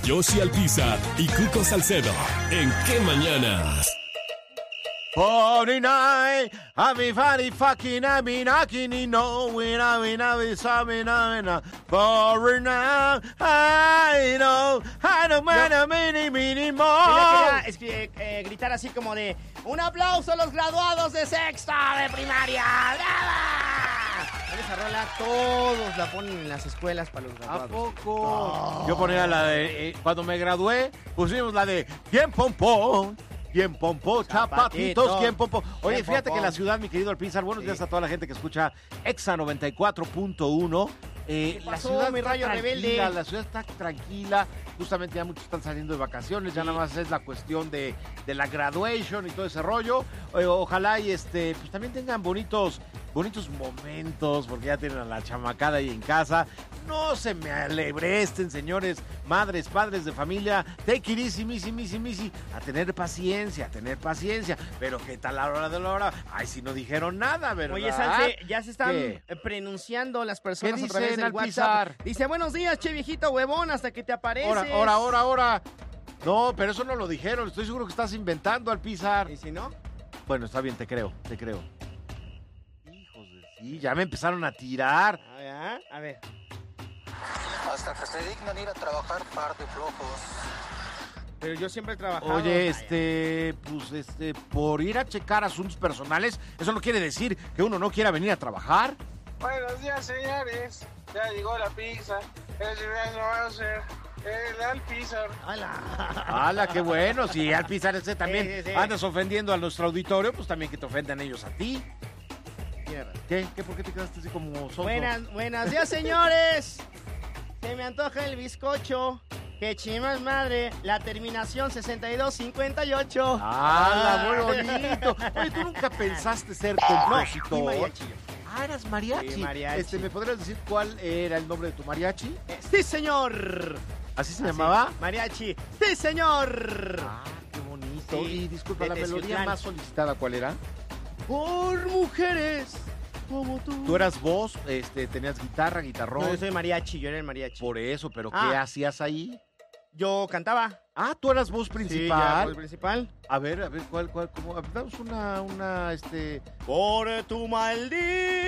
Yoshi Alpizar y Cuco Salcedo. ¿En qué mañanas? 49, I'm funny fucking, I'm knocking, no, when I'm something, for now, I know, mini more. Quería gritar así como de, un aplauso a los graduados de sexto de primaria. ¡Brava! Esa rola todos la ponen en las escuelas para los graduados. ¿A poco? Yo ponía la de, cuando me gradué, pusimos la de, ¿quién pompón? ¿Quién pompó? Chapatitos, ¿quién pompó? Oye, fíjate que la ciudad, mi querido Alpizar, buenos días a toda la gente que escucha Exa 94.1. La ciudad mi está rayo tranquila, rebelde? la ciudad está tranquila. Justamente ya muchos están saliendo de vacaciones, ya nada más es la cuestión de la graduation y todo ese rollo. Ojalá y pues también tengan bonitos momentos, porque ya tienen a la chamacada ahí en casa. No se me alebresten, señores, madres, padres de familia. Take it easy, missy. A tener paciencia. Pero ¿qué tal a la hora de la hora? Ay, si no dijeron nada, ¿verdad? Oye, Salce, ya se están ¿Qué? pronunciando las personas ¿Qué a través dicen, del Alpizar? WhatsApp. Dice, buenos días, che viejito huevón, hasta que te apareces. Ahora. No, pero eso no lo dijeron. Estoy seguro que estás inventando, Alpizar. ¿Y si no? Bueno, está bien, te creo. Hijos de sí, ya me empezaron a tirar. A ver. Hasta que se dignan ir a trabajar, par de flojos. Pero yo siempre he trabajado. Oye, por ir a checar asuntos personales, eso no quiere decir que uno no quiera venir a trabajar. Buenos días, señores. Ya llegó la pizza. El va a ser el Alpizar. ¡Hala, qué bueno! Si Alpizar también Sí. andas ofendiendo a nuestro auditorio, pues también que te ofendan ellos a ti. ¿Qué? ¿Por qué te quedaste así como soso? Buenos días, señores. Se me antoja el bizcocho. Que chimas madre, la terminación 6258. ¡Hala, muy bonito! Oye, ¿tú nunca pensaste ser compositor? No, mariachi. Eras mariachi. Sí, mariachi. ¿Me podrías decir cuál era el nombre de tu mariachi? Sí, señor. ¿Así se llamaba? Mariachi. Sí, señor. Ah, qué bonito. Sí, Y disculpa, de la melodía Teciutlán. más solicitada, ¿cuál era? Por mujeres como tú. Tú eras voz, tenías guitarra, guitarrón. No, yo soy mariachi, yo era el mariachi. Por eso, pero ¿qué Ah. hacías ahí? Yo cantaba. Ah, tú eras voz Sí, principal. ya, voz principal. A ver, ¿cuál? ¿Cómo? A ver, damos una, Por tu maldito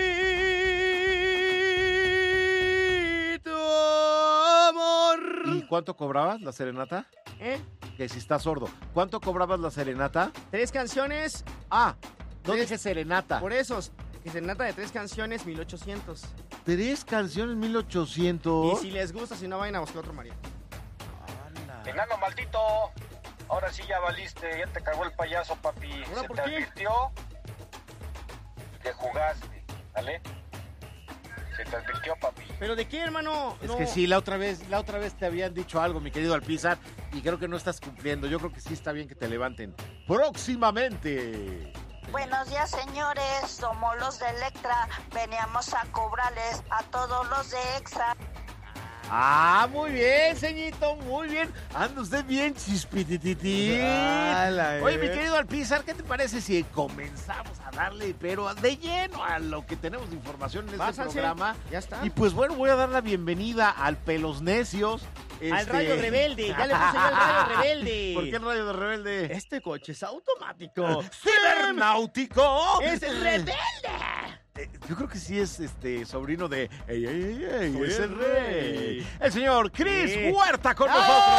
amor. ¿Y cuánto cobrabas la serenata? Que si estás sordo. ¿Cuánto cobrabas la serenata? 3 canciones. Ah, no Tres. dije serenata. Por eso, que se trata de 3 canciones, 1800. 3 canciones, 1800. Y si les gusta, si no, vayan a buscar otro mariachi. Enano maldito. Ahora sí ya valiste, ya te cagó el payaso, papi. ¿Ahora Se por te qué? advirtió que jugaste, ¿vale? Se te advirtió, papi. ¿Pero de qué, hermano? Es que sí, la otra vez te habían dicho algo, mi querido Alpizar, y creo que no estás cumpliendo. Yo creo que sí está bien que te levanten. Próximamente. Buenos días, señores. Somos los de Electra. Veníamos a cobrarles a todos los de Exa. Ah, muy bien, ceñito, muy bien. Anda usted bien, chispitititín. Oye, mi querido Alpizar, ¿qué te parece si comenzamos a darle, pero de lleno, a lo que tenemos de información en este programa? Ya está. Y pues bueno, voy a dar la bienvenida al Pelos Necios. Al rayo rebelde. Ya le puse yo el rayo rebelde. ¿Por qué el rayo de rebelde? Este coche es automático. ¡Cibernáutico! ¡Es el rebelde! Yo creo que sí es sobrino de ey, Soy es el el rey. El señor Chris Sí. Huerta con ¡Ah!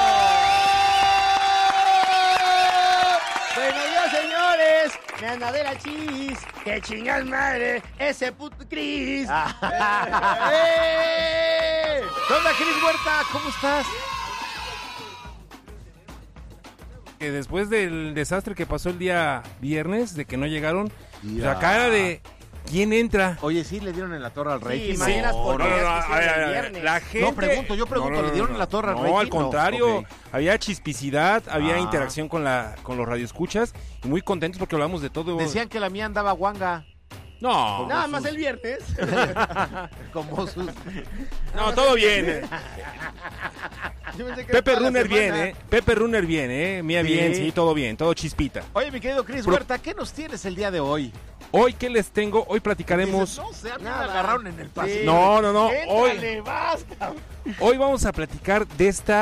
nosotros. Buenos días, señores. Me anda de la chis. ¡Qué chingas madre! Ese puto Chris. ¿Qué onda, Chris Huerta? ¿Cómo estás? Que después del desastre que pasó el día viernes, de que no llegaron, Ya. la cara de ¿quién entra? Oye, sí le dieron en la torre al rey. Sí, mañanas poneras que hicieron el viernes. La gente... Yo pregunto, ¿le dieron en la torre al rey? No, al contrario, ok. había chispicidad, había Ah. interacción con los radioescuchas y muy contentos porque hablamos de todo. Decían que la mía andaba guanga. No, Nada más el viernes. Como sus... no, todo bien. Yo pensé que Pepe era toda la Runner bien, semana. Pepe Runner bien, Mía Sí. bien, sí, todo bien, todo chispita. Oye, mi querido Chris Huerta, ¿qué nos tienes el día de hoy? Hoy, ¿qué les tengo? Hoy platicaremos... Dices, no sé, a mí me Nada. agarraron en el pasillo. No, Éntrale, hoy... vas, cabrón. Hoy vamos a platicar de esta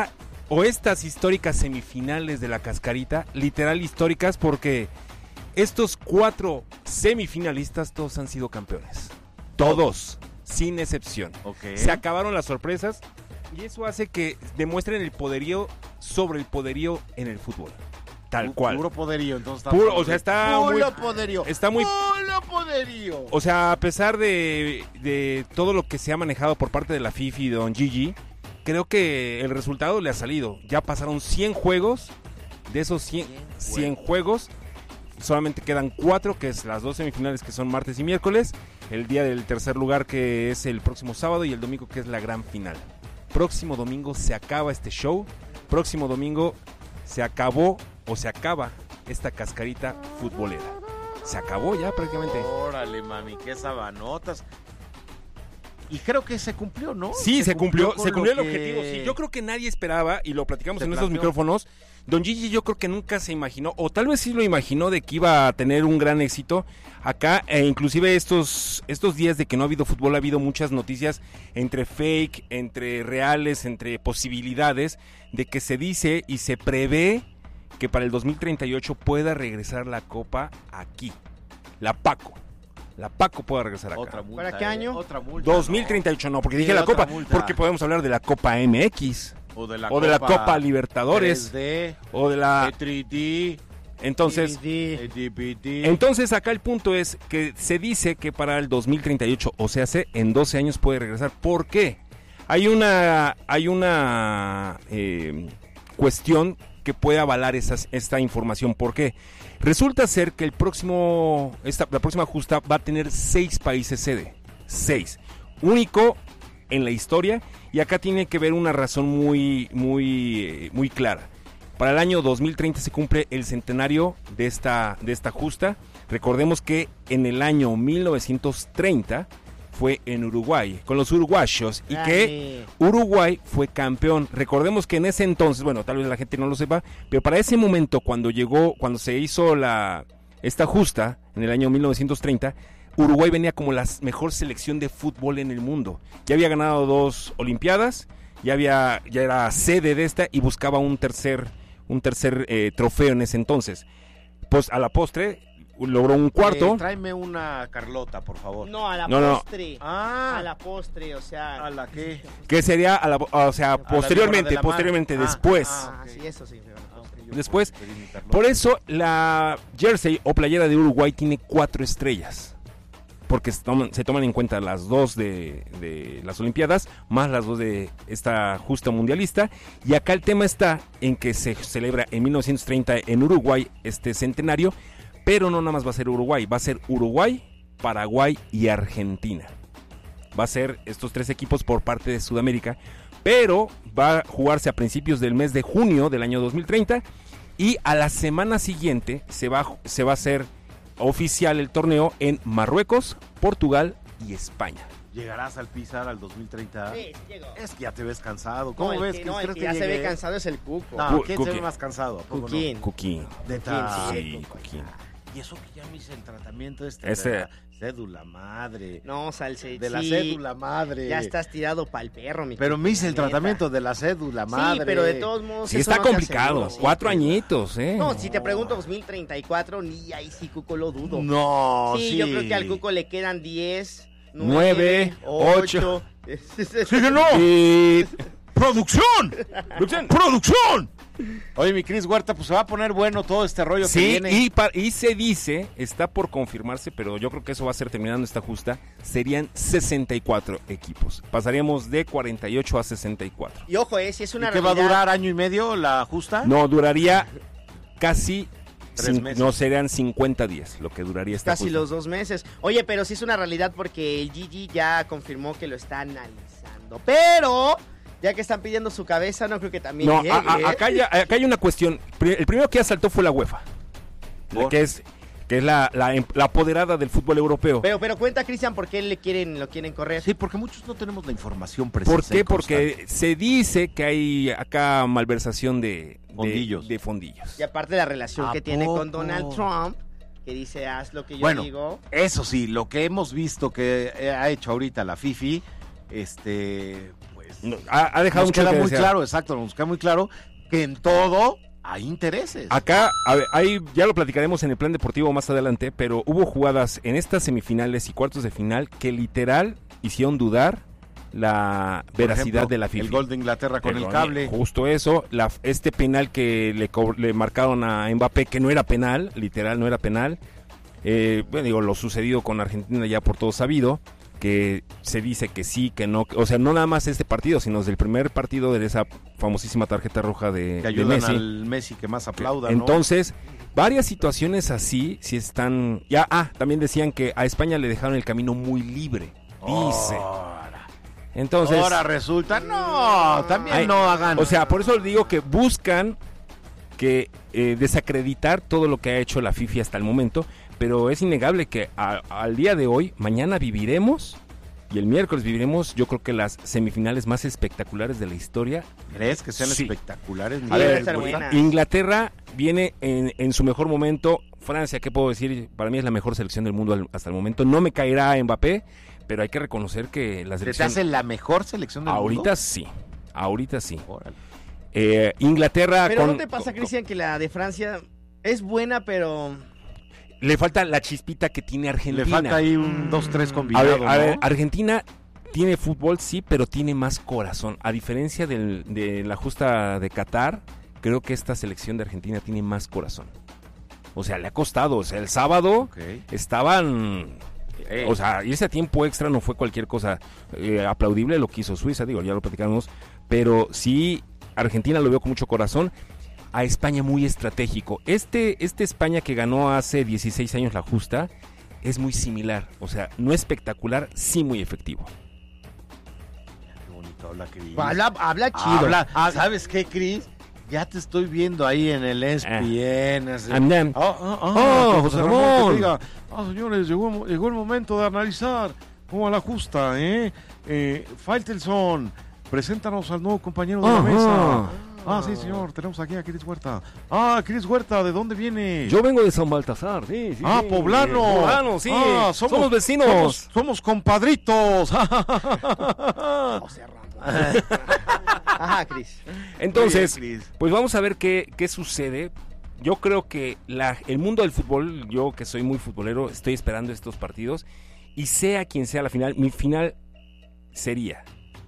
o estas históricas semifinales de la Cascarita, literal históricas, porque estos 4 semifinalistas todos han sido campeones. Todos, sin excepción. Okay. Se acabaron las sorpresas y eso hace que demuestren el poderío sobre el poderío en el fútbol. Tal cual. Puro poderío, entonces Puro, o sea, está muy... Puro poderío. Está muy... Puro poderío. O sea, a pesar de todo lo que se ha manejado por parte de la FIFA y de Don Gigi, creo que el resultado le ha salido. Ya pasaron 100 juegos. De esos 100 juegos, solamente quedan 4, que es las 2 semifinales que son martes y miércoles. El día del tercer lugar, que es el próximo sábado, y el domingo, que es la gran final. Próximo domingo se acaba este show. Próximo domingo se acabó o se acaba esta cascarita futbolera. Se acabó ya prácticamente. Órale, mami, qué sabanotas. Y creo que se cumplió, ¿no? Sí, se cumplió con el lo objetivo. Sí, yo creo que nadie esperaba, y lo platicamos en estos micrófonos, Don Gigi yo creo que nunca se imaginó, o tal vez sí lo imaginó, de que iba a tener un gran éxito acá, inclusive estos días de que no ha habido fútbol, ha habido muchas noticias entre fake, entre reales, entre posibilidades, de que se dice y se prevé que para el 2038 pueda regresar la Copa aquí, la Paco pueda regresar acá. Otra multa, ¿Para qué año? Otra multa. 2038 no, porque Sí, dije la otra Copa, multa. porque podemos hablar de la Copa MX, O de la Copa Libertadores, 3D, o de la... 3D, Entonces, DVD. entonces acá el punto es que se dice que para el 2038, o sea, en 12 años puede regresar. ¿Por qué? Hay una cuestión que puede avalar esta información. ¿Por qué? Resulta ser que la próxima justa va a tener 6 países sede. 6. Único en la historia. Y acá tiene que ver una razón muy clara. Para el año 2030 se cumple el centenario de esta justa. Recordemos que en el año 1930 fue en Uruguay, con los uruguayos, y que Uruguay fue campeón. Recordemos que en ese entonces, bueno, tal vez la gente no lo sepa, pero para ese momento, cuando se hizo esta justa, en el año 1930, Uruguay venía como la mejor selección de fútbol en el mundo. Ya había ganado 2 olimpiadas, ya era sede de esta y buscaba un tercer trofeo en ese entonces. Pues a la postre logró un cuarto. Tráeme una Carlota, por favor. No, a la No. postre. Ah. A la postre, o sea. ¿A la qué? Que sería, posteriormente, después. Sí, eso sí. Después, por eso la jersey o playera de Uruguay tiene 4 estrellas. Porque se toman en cuenta las 2 de las Olimpiadas, más las 2 de esta justa mundialista. Y acá el tema está en que se celebra en 1930 en Uruguay este centenario. Pero no nada más va a ser Uruguay, va a ser Uruguay, Paraguay y Argentina. Va a ser estos 3 equipos por parte de Sudamérica, pero va a jugarse a principios del mes de junio del año 2030 y a la semana siguiente se va a hacer oficial el torneo en Marruecos, Portugal y España. ¿Llegarás al Pizar al 2030? Sí, llego. Es que ya te ves cansado. ¿Cómo No, ves? el ¿Crees que ya se ve llegue? cansado es el Cuco. No, ¿quién se Cookie. ve más cansado? ¿A poco no? Cuquín. Cookie. Neta. Sí, Cookie. Y eso que ya me hice el tratamiento de la cédula madre. No, Salce. De la sí, cédula madre. Ya estás tirado pa'l perro, mi Pero me hice el la neta. tratamiento de la cédula madre. Sí, pero de todos modos. Sí, eso está no te complicado. aseguro. 4 añitos, No, si te pregunto 2034, ni ahí sí, Cuco, lo dudo. No, sí, sí. yo creo que al Cuco le quedan 10, 9, 8. 8. no! ¡Producción! ¡Producción! Oye, mi Cris Huerta, pues se va a poner bueno todo este rollo que Sí, viene. y se dice, está por confirmarse, pero yo creo que eso va a ser terminando esta justa, serían 64 equipos. Pasaríamos de 48 a 64. Y ojo, si es una ¿Y qué va a realidad- durar año y medio la justa? No, duraría casi... 3 meses. No, serían 50 días lo que duraría esta Casi justa. los 2 meses. Oye, pero sí es una realidad porque el Gigi ya confirmó que lo está analizando. Pero, ya que están pidiendo su cabeza, no creo que también No, llegue, ¿eh? acá hay una cuestión. El primero que ya saltó fue la UEFA, ¿Por? que es la apoderada del fútbol europeo. Pero cuenta, Cristian, ¿por qué lo quieren correr? Sí, porque muchos no tenemos la información precisa. ¿Por qué? y constante. Porque se dice que hay acá malversación de fondillos. Y aparte la relación ¿A que tiene poco? con Donald Trump, que dice, haz lo que yo Bueno, digo. eso sí, lo que hemos visto que ha hecho ahorita la Fifi, Ha dejado nos mucho queda que muy desear. claro, exacto, nos queda muy claro que en todo hay intereses. Acá, a ver, ahí ya lo platicaremos en el plan deportivo más adelante, pero hubo jugadas en estas semifinales y cuartos de final que literal hicieron dudar la Por veracidad ejemplo, de la FIFA. El gol de Inglaterra con el Perdón, cable. Justo eso, este penal que le marcaron a Mbappé, que no era penal, literal no era penal. Bueno, digo, lo sucedido con Argentina ya por todo sabido, que se dice que sí, que no, o sea, no nada más este partido, sino desde el primer partido de esa famosísima tarjeta roja de Que ayudan Messi. al Messi que más aplauda, ¿no? Entonces, varias situaciones así, si están... también decían que a España le dejaron el camino muy libre, dice. Entonces... Ahora resulta, no, también Ay, no hagan. O sea, por eso digo que buscan que desacreditar todo lo que ha hecho la FIFA hasta el momento, pero es innegable que al día de hoy, mañana viviremos y el miércoles viviremos, yo creo que las semifinales más espectaculares de la historia. ¿Crees que sean Sí. espectaculares? A ver, estar buena. Inglaterra viene en su mejor momento. Francia, ¿qué puedo decir? Para mí es la mejor selección del mundo hasta el momento. No me caerá Mbappé, pero hay que reconocer que la ¿Se te selección... hace la mejor selección del mundo? Ahorita sí. Órale. Inglaterra... Pero ¿no te pasa, Cristian, que la de Francia es buena, pero... Le falta la chispita que tiene Argentina. Le falta ahí un 2-3 A combinado, ver, ¿no? Argentina tiene fútbol, sí, pero tiene más corazón. A diferencia de la justa de Qatar, creo que esta selección de Argentina tiene más corazón. O sea, le ha costado. O sea, el sábado Ok. estaban... O sea, irse a tiempo extra no fue cualquier cosa aplaudible lo que hizo Suiza, digo, ya lo platicamos. Pero sí, Argentina lo veo con mucho corazón. A España muy estratégico. Este España que ganó hace 16 años la justa es muy similar. O sea, no espectacular, sí muy efectivo. Qué bonito habla, Cris. Habla chido. Habla. ¿Sabes qué, Cris? Ya te estoy viendo ahí en el ESPN. así. Andam. José Ramón, que diga, señores, llegó el momento de analizar cómo va la justa, Faitelson, preséntanos al nuevo compañero de la mesa. Sí, señor, tenemos aquí a Cris Huerta. Cris Huerta, ¿de dónde viene? Yo vengo de San Baltasar, sí. Poblano. Poblano, sí. Somos vecinos. Somos compadritos. O sea, Ramón. Ajá, Cris. Entonces, Muy bien, Cris. pues vamos a ver qué sucede. Yo creo que el mundo del fútbol, yo que soy muy futbolero, estoy esperando estos partidos. Y sea quien sea la final, mi final sería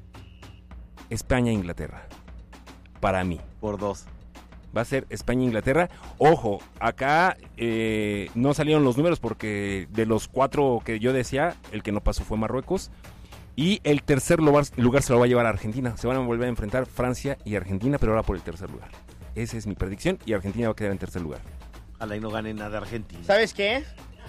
España-Inglaterra. Para mí. Por 2. Va a ser España-Inglaterra. Ojo, acá no salieron los números porque de los 4 que yo decía, el que no pasó fue Marruecos. Y el tercer lugar se lo va a llevar a Argentina. Se van a volver a enfrentar Francia y Argentina, pero ahora por el tercer lugar. Esa es mi predicción y Argentina va a quedar en tercer lugar. Ojalá y no gane nada Argentina. ¿Sabes qué?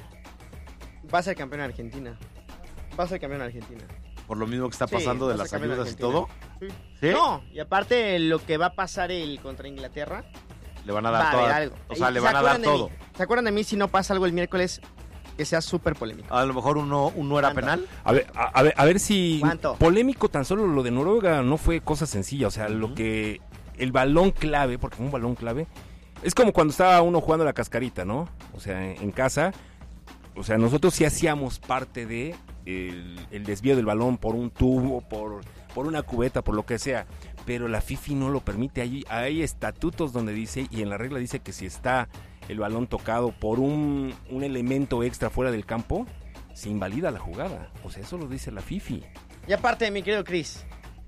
Va a ser campeón Argentina. Va a ser campeón Argentina. Por lo mismo que está Sí, pasando de va a las ser campeón ayudas y Argentina. todo. Sí. ¿Sí? No, y aparte lo que va a pasar contra Inglaterra, Le van a va dar a todo. haber algo. O sea, ¿Y le se van a dar acuerdan de todo. mí? ¿Se acuerdan de mí si no pasa algo el miércoles que sea súper polémico? A lo mejor uno era ¿Cuánto? penal. A ver si ¿Cuánto? polémico tan solo lo de Noruega no fue cosa sencilla. O sea, lo que el balón clave, porque fue un balón clave, es como cuando estaba uno jugando a la cascarita, ¿no? O sea, en casa. O sea, nosotros sí hacíamos parte de el desvío del balón por un tubo, por una cubeta, por lo que sea. Pero la FIFA no lo permite. Hay estatutos donde dice, y en la regla dice que si está el balón tocado por un elemento extra fuera del campo, se invalida la jugada. O sea, eso lo dice la FIFA. Y aparte, mi querido Chris,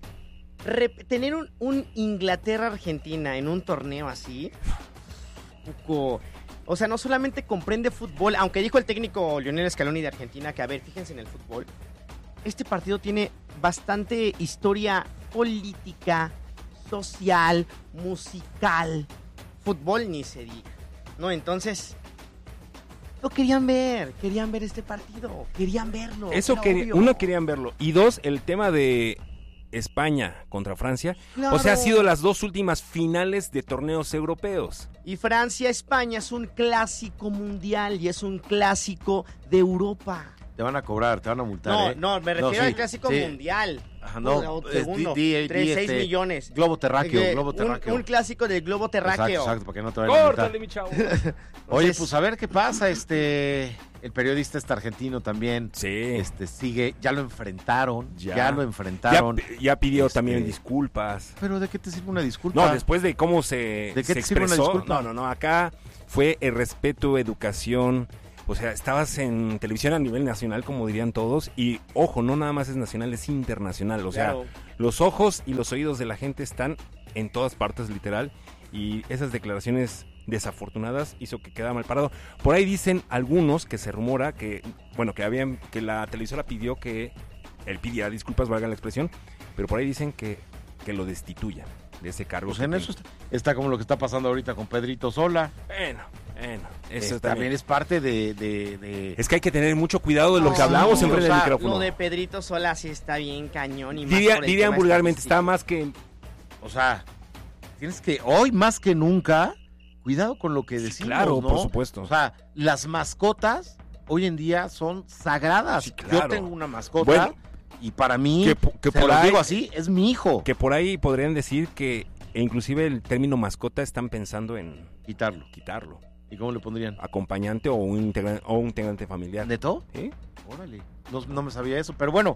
tener un Inglaterra-Argentina en un torneo así, poco... O sea, no solamente comprende fútbol, aunque dijo el técnico Lionel Scaloni de Argentina que, a ver, fíjense en el fútbol, este partido tiene bastante historia política, social, musical, fútbol ni se diga, ¿no? Entonces, lo querían ver este partido, querían verlo. Eso era que obvio. uno, querían verlo. Y dos, el tema de España contra Francia. Claro. O sea, ha sido las dos últimas finales de torneos europeos. Y Francia-España es un clásico mundial y es un clásico de Europa. Te van a cobrar, te van a multar. No, me refiero sí, al clásico sí. mundial. Ajá, no, Segundo, di 6 millones. Globo terráqueo. Un clásico del globo terráqueo. Exacto, para que no te vayan a multar. mi chavo. Oye, Entonces- pues a ver qué pasa, El periodista argentino también Sí. sigue, ya lo enfrentaron. Ya pidió Este- también disculpas. ¿Pero de qué te sirve una disculpa? No, después de cómo se, ¿De qué se te sirve una expresó. disculpa? No, acá fue el respeto, educación. O sea, estabas en televisión a nivel nacional, como dirían todos. Y ojo, no nada más es nacional, es internacional. O sea, Claro. los ojos y los oídos de la gente están en todas partes, literal. Y esas declaraciones desafortunadas hizo que quedara mal parado. Por ahí dicen algunos que se rumora que, bueno, que la televisora pidió que él pidiera disculpas, valga la expresión, pero por ahí dicen que lo destituyan de ese cargo. Pues en eso está como lo que está pasando ahorita con Pedrito Sola. Bueno, eso También es parte de... Es que hay que tener mucho cuidado de lo que No, hablamos sí, siempre o en el sea, micrófono. Lo de Pedrito Sola sí está bien cañón. Y más por el Dirían tema vulgarmente, estadístico. está más que... O sea, tienes que, hoy más que nunca, cuidado con lo que decimos, claro, ¿no? por supuesto. O sea, las mascotas hoy en día son sagradas. Sí, claro. Yo tengo una mascota Bueno, y para mí, que se por lo ahí- digo así, es mi hijo. Que por ahí podrían decir que inclusive el término mascota están pensando en quitarlo. ¿Y cómo le pondrían? Acompañante o un integrante familiar. ¿Neto? ¿Sí? Órale. No me sabía eso, pero bueno,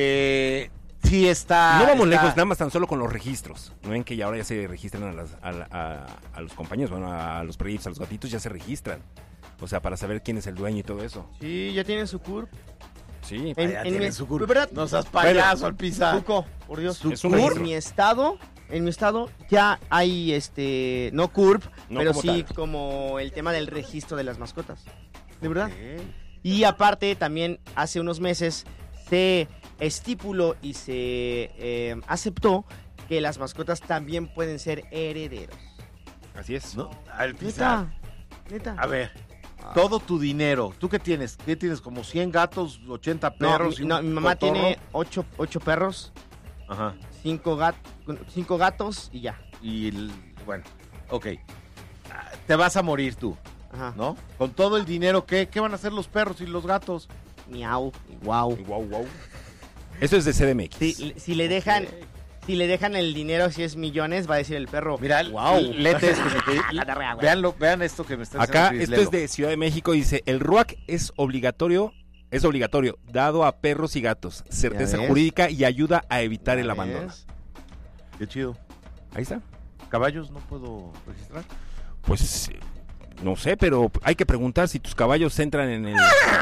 sí está... No vamos está- lejos, nada más tan solo con los registros. ¿No ven que ya ahora ya se registran a los compañeros? Bueno, a los perritos, a los gatitos ya se registran. O sea, para saber quién es el dueño y todo eso. Sí, ya tienen su CURP. Sí. En- Ya en tienen mi- su curva. ¿verdad? No seas payaso, Alpiza. Cuco, por Dios. Su Es un En registro. mi estado ya hay no CURP, No pero como sí tal. como el tema del registro de las mascotas. De verdad. Ok. Y aparte también hace unos meses se estipuló y se aceptó que las mascotas también pueden ser herederos. Así es. ¿No? Alpiza. Neta. A ver, todo tu dinero. ¿Tú qué tienes? ¿Qué tienes? ¿Como 100 gatos, 80 No, perros? y un mi mamá cotorro? tiene 8 perros, Ajá. 5 gatos y ya. Bueno, ok. Te vas a morir tú, Ajá. ¿no? Con todo el dinero, ¿qué van a hacer los perros y los gatos? Miau, wow. Wow. Eso es de CDMX. Si le dejan el dinero, si es millones, va a decir el perro. Mira, wow. léete esto. La diarrea, güey. Vean esto que me está Acá, diciendo esto Cris es de Ciudad de México, dice, el RUAC es obligatorio, dado a perros y gatos, certeza ves? jurídica y ayuda a evitar ¿Ya el ves? abandono. Lelo. Qué chido. Ahí está. ¿Caballos no puedo registrar? Pues, no sé, pero hay que preguntar si tus caballos entran en el...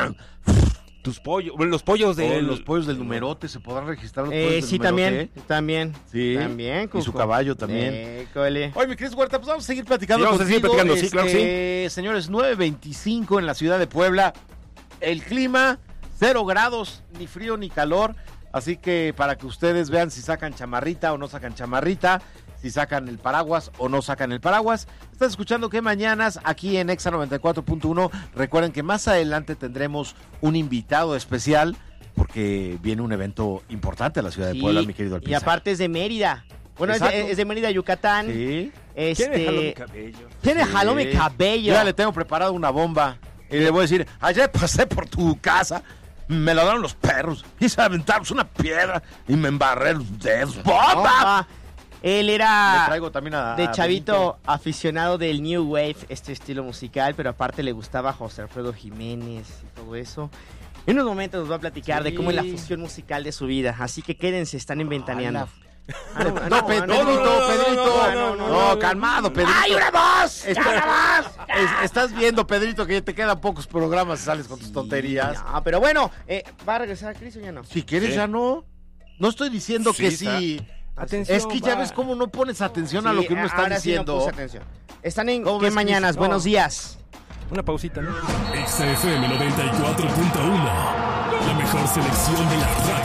tus pollos, bueno, los pollos de... Los pollos del numerote, ¿se podrán registrar los pollos del Sí, numerote? también. Sí. También, Y su Cuco. caballo también. École. Oye, mi Cris Huerta, pues vamos a seguir platicando. Sí, vamos a seguir contigo. platicando, sí, claro que Señores, 9:25 en la ciudad de Puebla. El clima, 0 grados, ni frío ni calor. Así que para que ustedes vean si sacan chamarrita o no sacan chamarrita, si sacan el paraguas o no sacan el paraguas. Estás escuchando Que Mañanas aquí en Exa 94.1. Recuerden que más adelante tendremos un invitado especial porque viene un evento importante a la ciudad de Sí, Puebla, mi querido Alpiza. Y aparte es de Mérida. Bueno, Exacto. es de Mérida, Yucatán. Sí. ¿Quién me jaló mi cabello? ¿Quién me jaló mi Sí. cabello? Yo ya le tengo preparado una bomba. Y le voy a decir, ayer pasé por tu casa, me la dieron los perros, quise aventarnos una piedra y me embarré los dedos. ¡Bomba! Bomba. Él Le era traigo también a de chavito Benito. aficionado del New Wave, este estilo musical, pero aparte le gustaba José Alfredo Jiménez y todo eso. En unos momentos nos va a platicar de cómo es la fusión musical de su vida, así que quédense, están inventaneando. No, Pedrito. No, calmado, Pedrito. ¡Hay una voz! Estás viendo, Pedrito, que te quedan pocos programas y sales con tus tonterías. No, pero bueno, ¿va a regresar Cris o ya no? Si quieres, Sí. ya no. No estoy diciendo Sí, que está. sí. Atención, Es que ya va. ves cómo no pones atención a lo que uno está ahora sí no diciendo. puse atención. Están en ¿Cómo ¿Qué ves, mañanas? Cris? Buenos No. días. Una pausita, ¿no? XFM 94.1. La mejor selección de la radio.